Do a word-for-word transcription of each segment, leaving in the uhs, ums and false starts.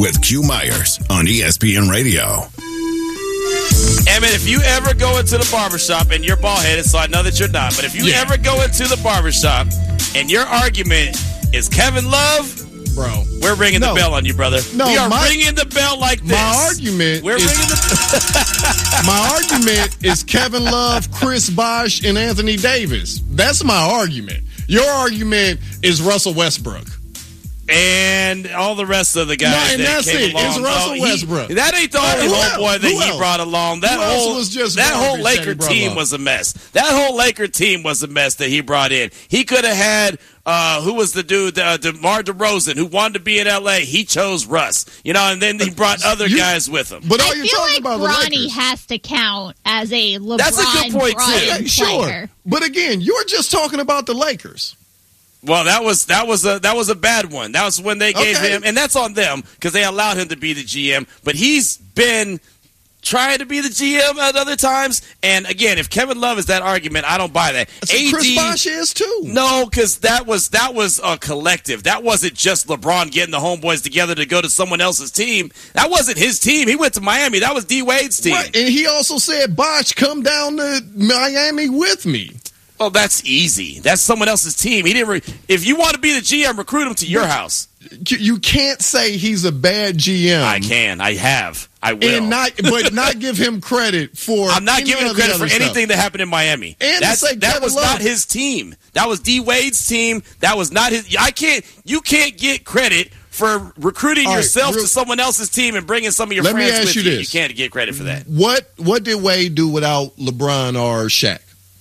with Q Myers on E S P N Radio. Hey, man, if you ever go into the barbershop and you're bald-headed, so I know that you're not, but if you Yeah. ever go into the barbershop and your argument is Kevin Love, Bro, we're ringing no. the bell on you, brother. No, we are my, ringing the bell like this. My argument We're is, ringing the my argument is Kevin Love, Chris Bosh, and Anthony Davis. That's my argument. Your argument is Russell Westbrook. and all the rest of the guys No, and that that's came it. along. It's Russell No, he- Westbrook. that ain't the Uh, only who homeboy else? that Who he else? brought along. That Who else whole was just that whole garbage that he Laker brought team along? was a mess. That whole Laker team was a mess that he brought in. He could have had uh, who was the dude, uh, DeMar DeRozan, who wanted to be in L A. He chose Russ, you know, and then he brought other You- guys with him. But all I you're feel talking like about the Bronny Lakers. has to count as a LeBron That's a good point, too. brought in Okay, sure. player. But again, you're just talking about the Lakers. Well, that was that was a that was a bad one. That was when they gave Okay. him, and that's on them because they allowed him to be the G M. But he's been trying to be the G M at other times. And again, if Kevin Love is that argument, I don't buy that. So A D, Chris Bosh is too. no, because that was that was a collective. That wasn't just LeBron getting the homeboys together to go to someone else's team. That wasn't his team. He went to Miami. That was D Wade's team. Right. And he also said, Bosh, come down to Miami with me. Well, that's easy. That's someone else's team. He didn't. Re- if you want to be the G M, recruit him to your house. You- You can't say he's a bad G M. I can. I have. I will. And not, but not give him credit for. I'm not any giving him of the credit for other stuff. anything that happened in Miami. And to That's, say that Kevin was Love- not his team. That was D Wade's team. That was not his. I can't. You can't get credit for recruiting All right, yourself real- to someone else's team and bringing some of your Let me friends ask with you you. this. You can't get credit for that. What What did Wade do without LeBron or Shaq?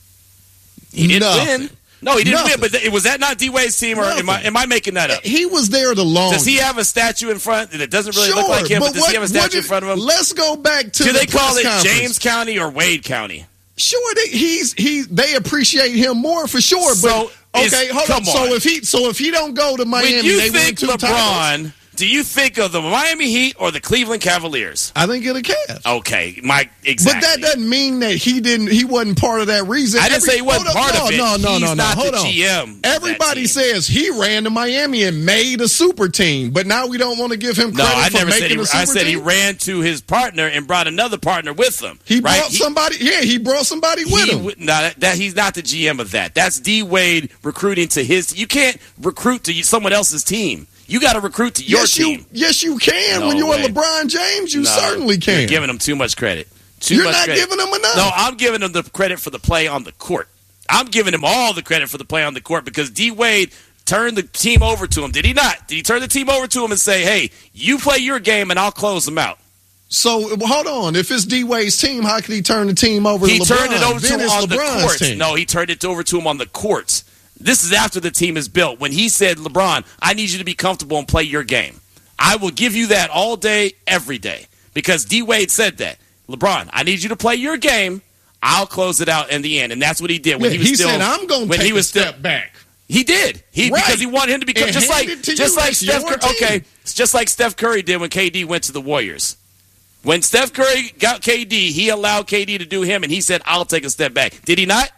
He didn't Nothing. win. No, he didn't Nothing. win. But th- was that not D Wade's team, or am I Nothing. am I making that up? He was there the longest. Does he have a statue in front that doesn't really sure, look like him? But, does what, he have a what statue did- in front of him? Let's go back to Do the they call press it conference. James County or Wade County? Sure, they, he's he. They appreciate him more for sure. So, but is- okay, hold come on. So on. if he so if he don't go to Miami, When you they win think two titles. LeBron, do you think of the Miami Heat or the Cleveland Cavaliers? I think it'll Cavs. Okay, Mike, exactly. But that doesn't mean that he didn't. He wasn't part of that reason. I didn't Every- say he wasn't hold on, part no, of it. No, no, He's no, no. not Hold the on. G M of that Everybody team. says he ran to Miami and made a super team, but now we don't want to give him No, credit I for never said making he. a super I said he team. ran to his partner and brought another partner with him. He right? brought somebody. Yeah, he brought somebody with He him. would- no, that, that he's not the G M of that. That's D Wade recruiting to his. You can't recruit to someone else's team. You got to recruit to your yes, team. you. Yes, you can. No when you're way. LeBron James, you No, certainly can. You're giving him too much credit. Too You're much not credit. giving him enough. No, I'm giving him the credit for the play on the court. I'm giving him all the credit for the play on the court because D Wade turned the team over to him. Did he not? Did he turn the team over to him and say, "Hey, you play your game and I'll close them out"? So well, hold on. If it's D Wade's team, how could he turn the team over He to LeBron? turned it over to Then him it's on the LeBron's courts. team. No, he turned it over to him on the courts. This is after the team is built. When he said, "LeBron, I need you to be comfortable and play your game. I will give you that all day, every day." Because D Wade said that. LeBron, I need you to play your game. I'll close it out in the end, and that's what he did when Yeah, he was he still. said, "I'm going to when take he was a step still, back." He did. He Right. because he wanted him to become And just like hand it to just you. like It's Steph your Curry. team. Okay, it's just like Steph Curry did when K D went to the Warriors. When Steph Curry got K D, he allowed K D to do him, and he said, "I'll take a step back." Did he not?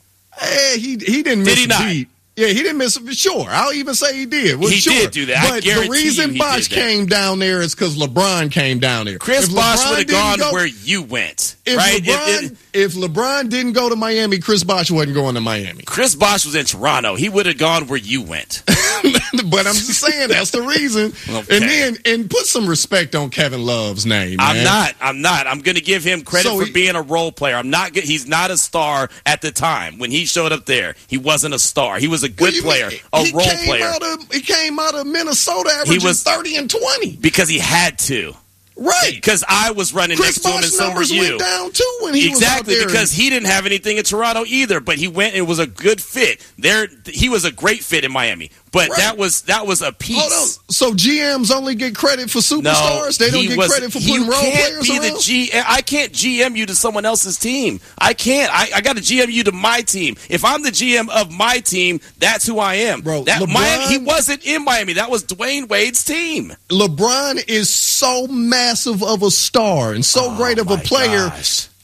Hey, he he didn't miss Did he a not? beat. Yeah, he didn't miss a Sure, I'll even say he did. Well, He sure. did do that. I But guarantee the reason you he Bosh did that. came down there is because LeBron came down there. Chris If Bosh LeBron would have didn't gone go- where you went, If right? LeBron, If- if- if LeBron didn't go to Miami, Chris Bosh wasn't going to Miami. Chris Bosh was in Toronto. He would have gone where you went. But I'm just saying that's the reason. Okay. And then and put some respect on Kevin Love's name. I'm man. not. I'm not. I'm going to give him credit So for he- being a role player. I'm not. good- He's not a star at the time when he showed up there. He wasn't a star. He was a What good do you player, mean? a he role came player, Out of, he came out of Minnesota averaging was- thirty and twenty. because he had to. Right. Because I was running Chris next to him, and Bosh's so were numbers you. went down too when he Exactly, was out there. because he didn't have anything in Toronto either, but he went and was a good fit. There, he was a great fit in Miami, but Right. that was that was a piece. Hold on. So G Ms only get credit for superstars? No, they don't he get was- credit for you putting role can't players be around? the G M. I can't G M you to someone else's team. I can't. I, I got to G M you to my team. If I'm the G M of my team, that's who I am. Bro, that LeBron- Miami, he wasn't in Miami. That was Dwayne Wade's team. LeBron is so massive of a star and so Oh, great of a my player. gosh.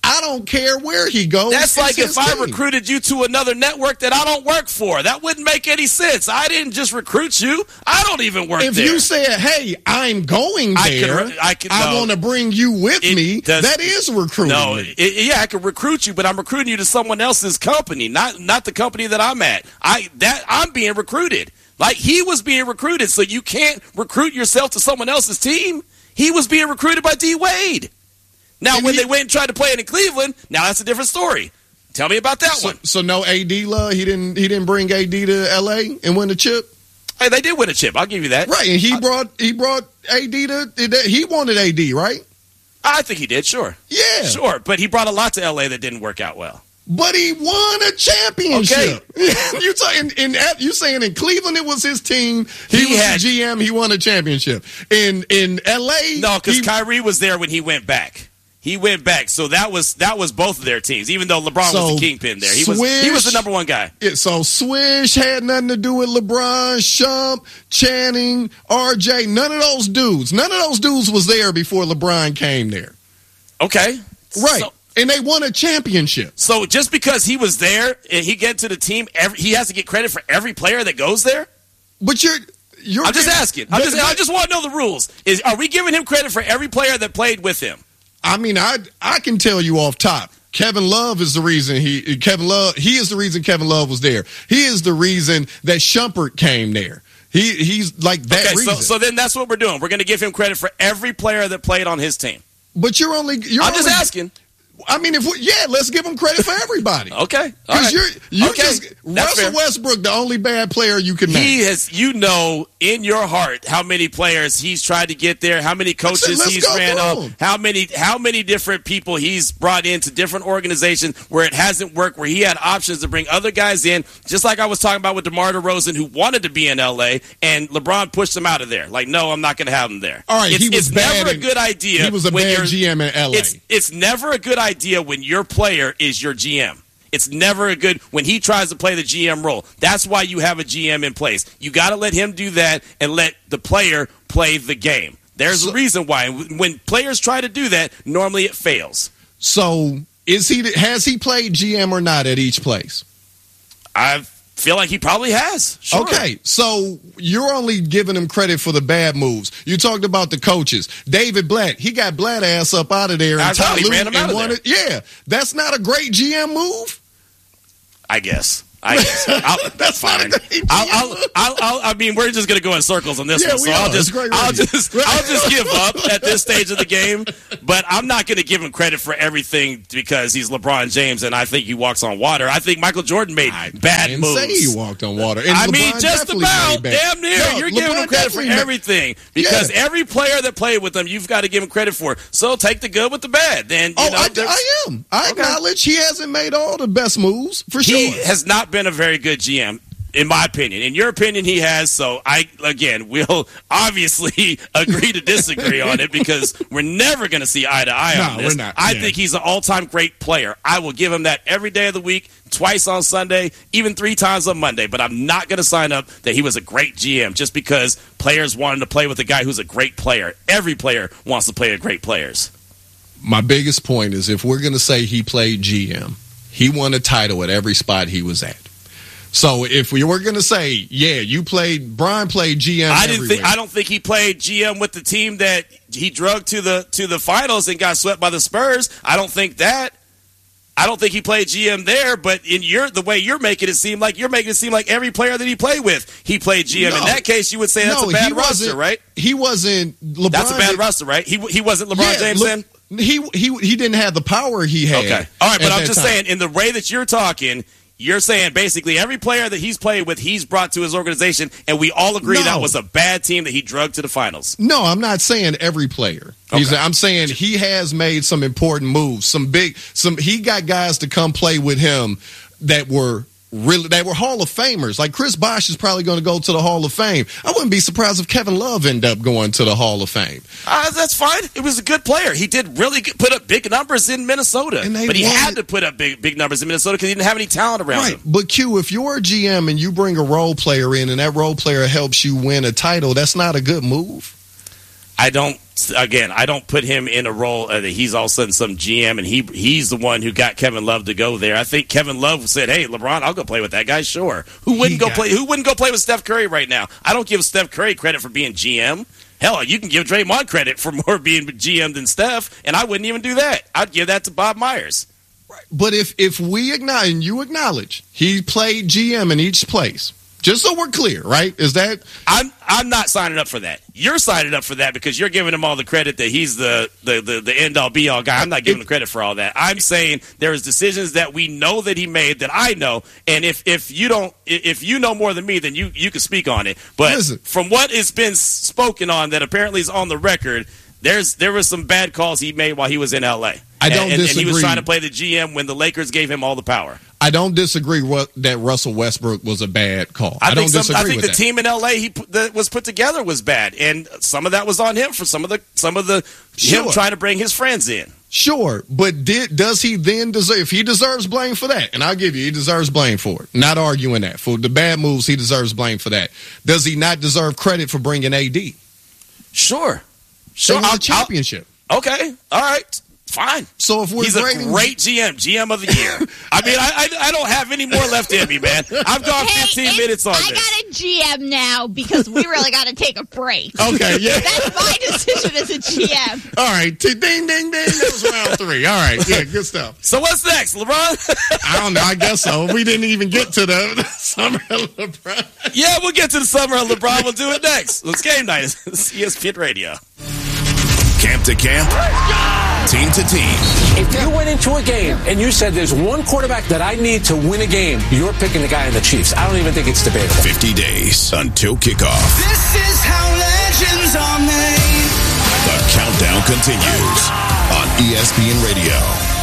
I don't care where he goes. That's It's like his if I team. recruited you to another network that I don't work for. That wouldn't make any sense. I didn't just recruit you. I don't even work If there. you said, "Hey, I'm going I there. can- I can- I no. want to bring you with It me," does- that is recruiting. No, me. it, yeah, I can recruit you, but I'm recruiting you to someone else's company, not not the company that I'm at. I that I'm being recruited. Like he was being recruited, so you can't recruit yourself to someone else's team. He was being recruited by D Wade. Now, And when he- they went and tried to play it in Cleveland, now that's a different story. Tell me about that So, one. so no A D love. He didn't. He didn't bring A D to L A and win the chip. Hey, they did win a chip. I'll give you that. Right, and he brought he brought A D to. He wanted A D, right? I think he did, sure. Yeah, Sure, but he brought a lot to L A that didn't work out well. But he won a championship. you saying in, in you saying in Cleveland it was his team. He, He was had- the G M. He won a championship. In in L A, No, because he- Kyrie was there when he went back. He went back, so that was that was both of their teams. Even though LeBron So, was the kingpin there, he was he was the Swish- number one guy. It, so Swish had nothing to do with LeBron, Shump, Channing, R J. None of those dudes. None of those dudes was there before LeBron came there. Okay, Right. So, and they won a championship. so just because he was there and he get to the team, every, he has to get credit for every player that goes there. But you're you're I'm just getting- asking. I'm but- just I just want to know the rules. Is are we giving him credit for every player that played with him? I mean, I I can tell you off top. Kevin Love is the reason he Kevin Love he is the reason Kevin Love was there. He is the reason that Shumpert came there. He he's like that Okay, reason. so so then that's what we're doing. We're going to give him credit for every player that played on his team. but you're only you're I'm just only- asking. I mean, if we, yeah, let's give him credit for everybody. Okay, all Because right. you're you Okay, just that's Russell fair. Westbrook, the only bad player you can name. He has, you know, in your heart, how many players he's tried to get there, how many coaches let's he's go ran through off, them. how many, how many different people he's brought into different organizations where it hasn't worked, where he had options to bring other guys in, just like I was talking about with DeMar DeRozan, who wanted to be in L A, and LeBron pushed him out of there. Like, no, I'm not going to have him there. All right, it's, he was it's bad never a in- good idea. He was a when bad you're- G M in L A. It's it's never a good idea when your player is your G M. It's never a good when he tries to play the G M role. That's why you have a G M in place. You got to let him do that and let the player play the game. There's So- a reason why. When players try to do that, normally it fails. So is he has he played G M or not at each place? I feel like he probably has. Sure. Okay, so you're only giving him credit for the bad moves. You talked about the coaches. David Blatt, he got Blatt ass up out of there. I And know, Ty he Lue ran him out and of won there. it. Yeah, that's not a great G M move. I guess. I guess. I'll, That's not fine. a great G M I'll, I'll, move. I'll, I'll, I mean, we're just going to go in circles on this Yeah, one. we So I'll are. just, It's great I'll radio. just, I'll just give up at this stage of the game. But I'm not going to give him credit for everything because he's LeBron James and I think he walks on water. I think Michael Jordan made bad didn't moves. say he walked on water. And I LeBron mean, just definitely about, made bad- damn near. No, You're giving LeBron him credit for definitely made- everything because Yeah. every player that played with him, you've got to give him credit for. So take the good with the bad. Then you Oh, know, I, there's- I am. I Okay. acknowledge he hasn't made all the best moves for he sure. has not been a very good G M. In my opinion, in your opinion, he has. So I, again, will obviously agree to disagree on it because we're never going to see eye to eye No, on this. we're not. I Yeah. think he's an all-time great player. I will give him that every day of the week, twice on Sunday, even three times on Monday. But I'm not going to sign up that he was a great G M just because players wanted to play with a guy who's a great player. Every player wants to play with great players. My biggest point is if we're going to say he played G M, he won a title at every spot he was at. So if we were going to say, yeah, you played, Brian played G M. I didn't everywhere. think. I don't think he played G M with the team that he drug to the to the finals and got swept by the Spurs. I don't think that. I don't think he played G M there. But in your the way you're making it seem like you're making it seem like every player that he played with, he played G M. No. In that case, you would say that's No, a bad he roster, wasn't- right? He wasn't. LeBron That's a bad did- roster, right? He he wasn't LeBron Yeah, James look, then. He he he didn't have the power he had. Okay, all right, but at I'm that just time. saying in the way that you're talking. You're saying basically every player that he's played with, he's brought to his organization, and we all agree No. that was a bad team that he drugged to the finals. No, I'm not saying every player. He's, Okay. I'm saying he has made some important moves. Some big, some he got guys to come play with him that were really they were Hall of Famers. Like Chris Bosh is probably going to go to the Hall of Fame. I wouldn't be surprised if Kevin Love ended up going to the Hall of Fame. Uh, that's fine. It was a good player. He did really good, put up big numbers in Minnesota, And they but he won had it. to put up big big numbers in Minnesota because he didn't have any talent around Right, him. but Q, if you're a G M and you bring a role player in, and that role player helps you win a title, that's not a good move. I don't. Again, I don't put him in a role uh, that he's all of a sudden some G M, and he he's the one who got Kevin Love to go there. I think Kevin Love said, "Hey, LeBron, I'll go play with that guy." Sure, who wouldn't He go got- play? Who wouldn't go play with Steph Curry right now? I don't give Steph Curry credit for being G M. Hell, you can give Draymond credit for more being G M than Steph, and I wouldn't even do that. I'd give that to Bob Myers. But if if we acknowledge, and you acknowledge, he played G M in each place, just so we're clear, right? Is that I'm I'm not signing up for that. You're signing up for that because you're giving him all the credit that he's the the, the, the end all be all guy. I'm not giving him credit for all that. I'm saying there is decisions that we know that he made that I know, and if if you don't if you know more than me, then you you can speak on it. But Listen. from what has been spoken on that apparently is on the record, there's there were some bad calls he made while he was in L A. I don't and, and, and he was disagree. trying to play the G M when the Lakers gave him all the power. I don't disagree what, that Russell Westbrook was a bad call. I, I, don't think some, disagree I think with the that. team in L A he put, that was put together was bad, and some of that was on him for some of the some of the Sure. him trying to bring his friends in. Sure, but did does he then deserve? If he deserves blame for that, and I'll give you, he deserves blame for it. Not arguing that for the bad moves, he deserves blame for that. Does he not deserve credit for bringing A D? Sure, Sure, sure. a I'll- championship. I'll- okay, all right, fine. So if we're He's a grading, great G M, G M of the year. I mean, I, I I don't have any more left in me, man. I've gone Hey, fifteen it's- minutes on I this. got a G M now because we really got to take a break. okay, yeah, That's my decision as a G M. all right, T- ding, ding, ding. That was round three. All right, yeah, good stuff. So what's next, LeBron? I don't know. I guess so. We didn't even get to the, the summer of LeBron. Yeah, we'll get to the summer of LeBron. We'll do it next. It's game night. It's E S P N Radio. Camp to camp, team to team. If you went into a game and you said there's one quarterback that I need to win a game, you're picking the guy in the Chiefs. I don't even think it's debatable. fifty days until kickoff. This is how legends are made. The countdown continues on E S P N Radio.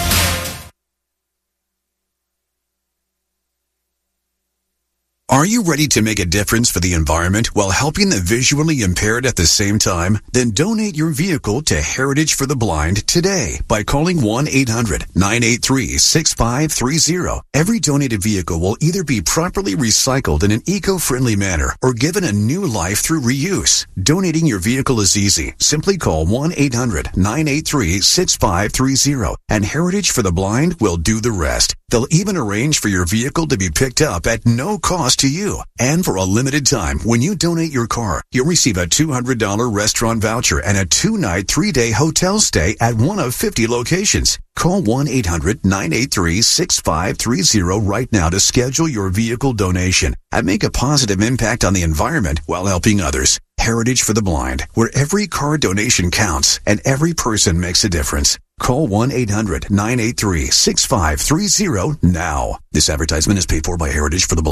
Are you ready to make a difference for the environment while helping the visually impaired at the same time? Then donate your vehicle to Heritage for the Blind today by calling one eight hundred nine eight three six five three zero. Every donated vehicle will either be properly recycled in an eco-friendly manner or given a new life through reuse. Donating your vehicle is easy. Simply call one eight hundred nine eight three six five three zero and Heritage for the Blind will do the rest. They'll even arrange for your vehicle to be picked up at no cost to you. And for a limited time, when you donate your car, you'll receive a two hundred dollars restaurant voucher and a two-night, three-day hotel stay at one of fifty locations. Call one eight hundred nine eight three six five three zero right now to schedule your vehicle donation and make a positive impact on the environment while helping others. Heritage for the Blind, where every car donation counts and every person makes a difference. Call one eight hundred nine eight three six five three zero now. This advertisement is paid for by Heritage for the Blind.